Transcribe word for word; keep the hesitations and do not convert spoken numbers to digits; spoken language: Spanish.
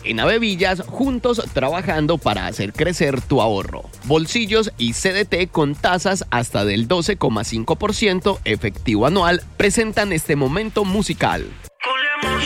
en Avevillas, juntos trabajando para hacer crecer tu ahorro. Bolsillos y C D T con tasas hasta del doce coma cinco por ciento efectivo anual presentan este momento musical.